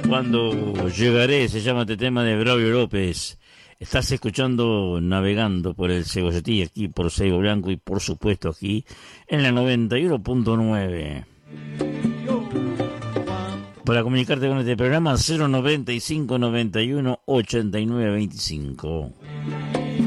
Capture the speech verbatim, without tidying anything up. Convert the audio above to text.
Cuando llegaré, se llama este tema de Braulio López. Estás escuchando Navegando por el Cebolletí, aquí por Ceibo Blanco y por supuesto aquí en la noventa y uno punto nueve. Para comunicarte con este programa, cero noventa y cinco noventa y uno ochenta y nueve veinticinco.